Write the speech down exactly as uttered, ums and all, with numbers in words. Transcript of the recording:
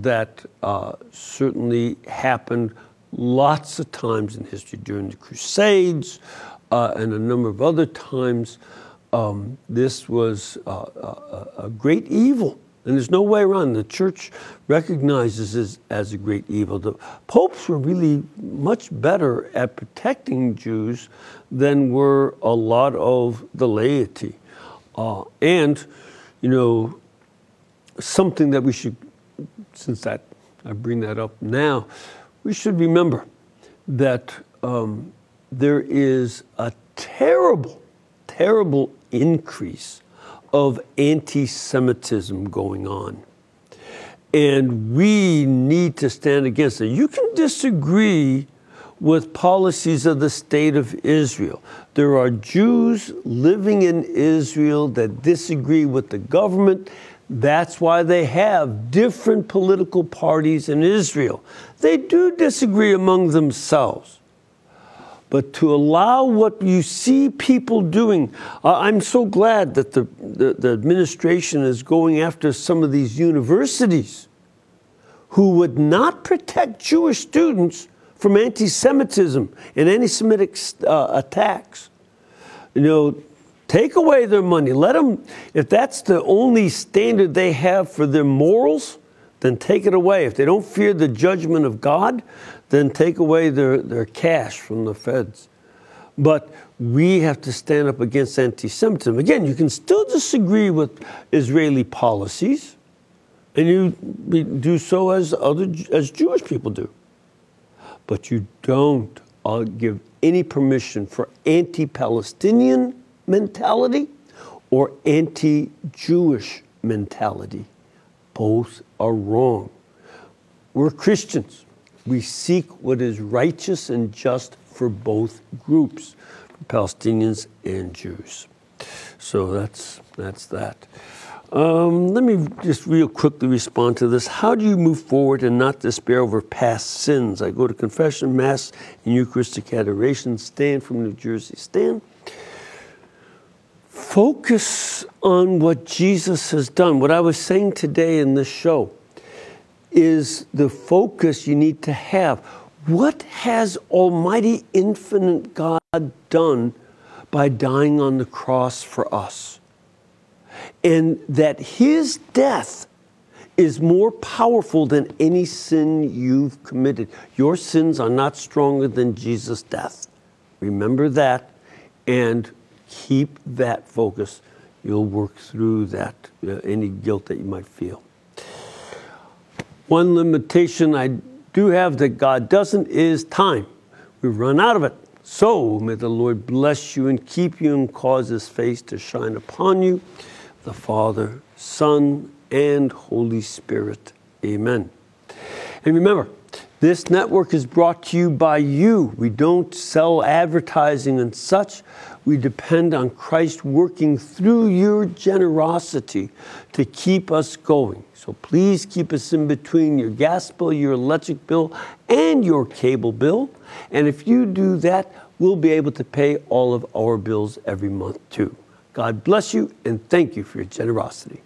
that uh, certainly happened lots of times in history during the Crusades uh, and a number of other times. Um, this was uh, a, a great evil, and there's no way around it. The church recognizes this as a great evil. The popes were really much better at protecting Jews than were a lot of the laity. Uh, and, you know, something that we should, since that I bring that up now, we should remember that um, there is a terrible, terrible increase of anti-Semitism going on. And we need to stand against it. You can disagree with policies of the state of Israel. There are Jews living in Israel that disagree with the government. That's why they have different political parties in Israel. They do disagree among themselves. But to allow what you see people doing, uh, I'm so glad that the, the, the administration is going after some of these universities who would not protect Jewish students from anti-Semitism and anti-Semitic uh, attacks. You know, take away their money. Let them, if that's the only standard they have for their morals, then take it away. If they don't fear the judgment of God, then take away their, their cash from the feds. But we have to stand up against anti-Semitism. Again, you can still disagree with Israeli policies, and you do so as other as Jewish people do. But you don't uh, give any permission for anti-Palestinian mentality or anti-Jewish mentality. Both are wrong. We're Christians. We seek what is righteous and just for both groups, for Palestinians and Jews. So that's that's that. Um, let me just real quickly respond to this. How do you move forward and not despair over past sins? I go to confession, Mass, and Eucharistic adoration. Stan from New Jersey. Stan, focus on what Jesus has done. What I was saying today in this show is the focus you need to have. What has Almighty Infinite God done by dying on the cross for us? And that his death is more powerful than any sin you've committed. Your sins are not stronger than Jesus' death. Remember that and keep that focus. You'll work through that, uh, any guilt that you might feel. One limitation I do have that God doesn't is time. We've run out of it. So may the Lord bless you and keep you and cause his face to shine upon you, the Father, Son, and Holy Spirit. Amen. And remember, this network is brought to you by you. We don't sell advertising and such. We depend on Christ working through your generosity to keep us going. So please keep us in between your gas bill, your electric bill, and your cable bill. And if you do that, we'll be able to pay all of our bills every month too. God bless you, and thank you for your generosity.